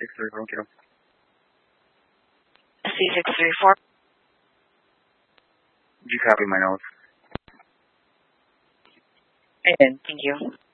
C634 Kilo. C634. Did you copy my notes? I did. Thank you.